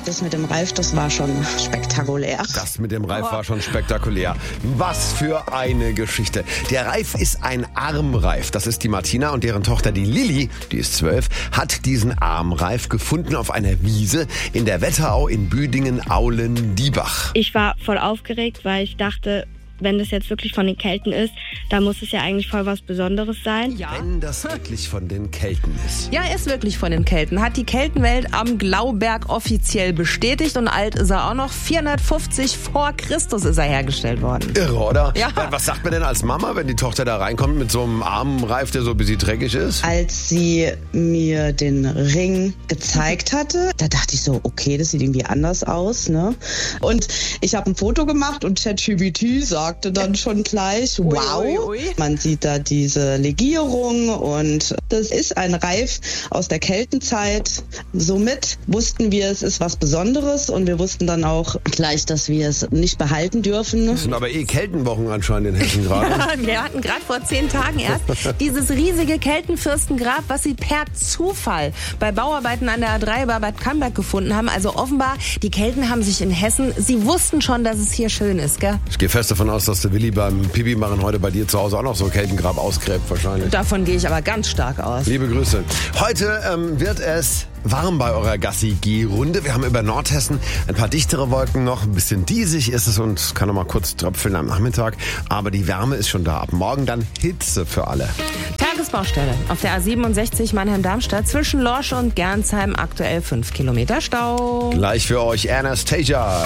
Das mit dem Reif, das war schon spektakulär. Das mit dem Reif war schon spektakulär. Was für eine Geschichte. Der Reif ist ein Armreif. Das ist die Martina und deren Tochter, die Lilly, die ist 12, hat diesen Armreif gefunden auf einer Wiese in der Wetterau in Büdingen-Aulen-Diebach. Ich war voll aufgeregt, weil ich dachte, wenn das jetzt wirklich von den Kelten ist, dann muss es ja eigentlich voll was Besonderes sein. Ja. Wenn das wirklich von den Kelten ist. Ja, er ist wirklich von den Kelten. Hat die Keltenwelt am Glauberg offiziell bestätigt und alt ist er auch noch. 450 vor Christus ist er hergestellt worden. Irre, oder? Ja. Was sagt man denn als Mama, wenn die Tochter da reinkommt mit so einem Armreif, der so ein bisschen dreckig ist? Als sie mir den Ring gezeigt hatte, da dachte ich so, okay, das sieht irgendwie anders aus, ne? Und ich habe ein Foto gemacht und ChatGPT sagte dann schon gleich, wow, Ui, ui, ui. Man sieht da diese Legierung und das ist ein Reif aus der Keltenzeit. Somit wussten wir, es ist was Besonderes und wir wussten dann auch gleich, dass wir es nicht behalten dürfen. Das sind aber Keltenwochen anscheinend in Hessen gerade. Wir hatten gerade vor 10 Tagen erst dieses riesige Keltenfürstengrab, was sie per Zufall bei Bauarbeiten an der A3 bei Bad Camberg gefunden haben. Also offenbar, die Kelten haben sich in Hessen, sie wussten schon, dass es hier schön ist, gell? Ich gehe fest davon aus, dass der Willi beim Pipi machen heute bei dir zu Hause auch noch so ein Keltengrab ausgräbt wahrscheinlich. Davon gehe ich aber ganz stark aus. Liebe Grüße. Heute wird es warm bei eurer Gassi-G-Runde. Wir haben über Nordhessen ein paar dichtere Wolken noch. Ein bisschen diesig ist es und es kann noch mal kurz tröpfeln am Nachmittag. Aber die Wärme ist schon da. Ab morgen dann Hitze für alle. Tagesbaustelle auf der A67 Mannheim-Darmstadt zwischen Lorsch und Gernsheim. Aktuell 5 Kilometer Stau. Gleich für euch Anastasia.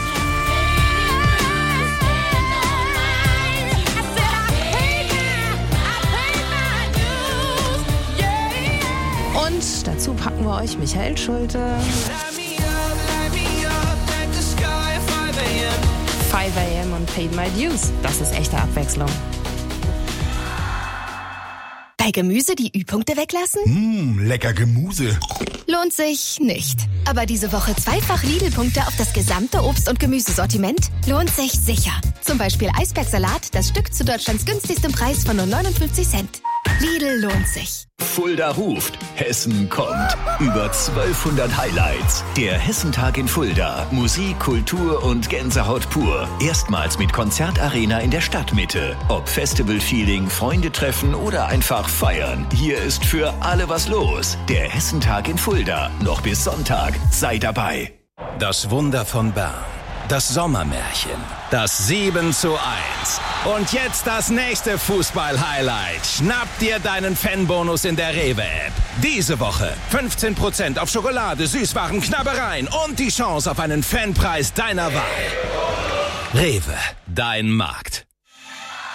Und dazu packen wir euch Michael Schulte. 5 AM und Paid My Dues. Das ist echte Abwechslung. Bei Gemüse die Ü-Punkte weglassen? Lecker Gemüse. Lohnt sich nicht. Aber diese Woche zweifach Lidl-Punkte auf das gesamte Obst- und Gemüsesortiment? Lohnt sich sicher. Zum Beispiel Eisbergsalat, das Stück zu Deutschlands günstigstem Preis von nur 59 Cent. Lidl lohnt sich. Fulda ruft, Hessen kommt. Über 1200 Highlights. Der Hessentag in Fulda. Musik, Kultur und Gänsehaut pur. Erstmals mit Konzertarena in der Stadtmitte. Ob Festival-Feeling, Freunde treffen oder einfach feiern. Hier ist für alle was los. Der Hessentag in Fulda. Noch bis Sonntag. Sei dabei. Das Wunder von Bern. Das Sommermärchen. Das 7:1. Und jetzt das nächste Fußball-Highlight. Schnapp dir deinen Fanbonus in der Rewe-App. Diese Woche 15% auf Schokolade, Süßwaren, Knabbereien und die Chance auf einen Fanpreis deiner Wahl. Rewe, dein Markt.